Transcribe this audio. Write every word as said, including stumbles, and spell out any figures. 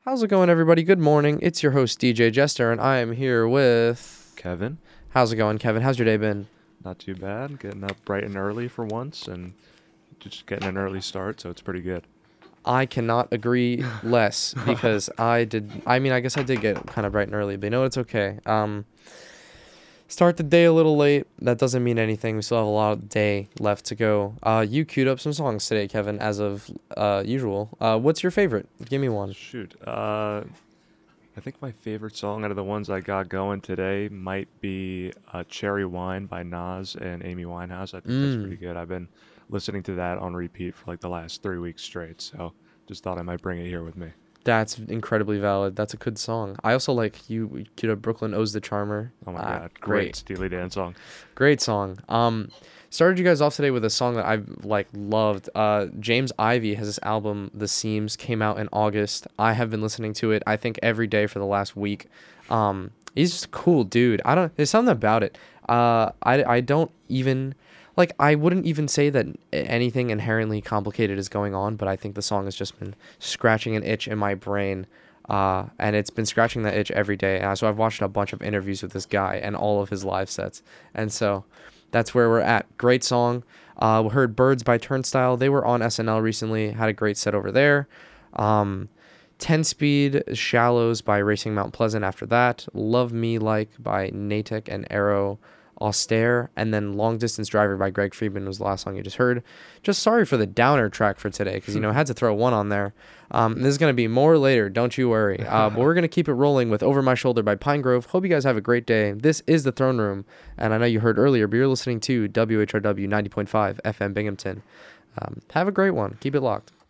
How's it going, everybody? Good morning. It's your host, D J Jester, and I am here with... Kevin, How's it going, Kevin? How's your day been? not too bad. Getting up bright and early for once and just getting an early start, so it's pretty good. I cannot agree less because I did... I mean, I guess I did get kind of bright and early, but you know what? It's okay. Um, start the day a little late. That doesn't mean anything. We still have a lot of day left to go. Uh, you queued up some songs today, Kevin, as of uh, usual. Uh, what's your favorite? Give me one. Shoot, uh, I think my favorite song out of the ones I got going today might be uh, Cherry Wine by Nas and Amy Winehouse. I think that's pretty Mm. good. I've been listening to that on repeat for like the last three weeks straight, so just thought I might bring it here with me. That's incredibly valid. That's a good song. I also like you, you know, Brooklyn Owes the Charmer. Oh my Ah, god, great great. Steely Dan song. Great song. Um, started you guys off today with a song that I've like loved. Uh, James Ivy has this album, The Seams, came out in August. I have been listening to it, I think, every day for the last week. Um, he's just a cool dude. I don't. There's something about it. Uh, I I don't even like. I wouldn't even say that anything inherently complicated is going on, but I think the song has just been scratching an itch in my brain. Uh, and it's been scratching that itch every day. And so I've watched a bunch of interviews with this guy and all of his live sets. And so that's where we're at. Great song. Uh, we heard Birds by Turnstile. They were on S N L recently. Had a great set over there. Um, ten Speed Shallows by Racing Mount Pleasant after that. Love Me Like by Natick and Arrow Austere. And then Long Distance Driver by Greg Friedman was the last song you just heard. Just sorry for the downer track for today because, you know, I had to throw one on there. Um, this is going to be more later. Don't you worry. Uh, but we're going to keep it rolling with Over My Shoulder by Pine Grove. Hope you guys have a great day. This is The Throne Room. And I know you heard earlier, but you're listening to W H R W ninety point five F M Binghamton. Um, have a great one. Keep it locked.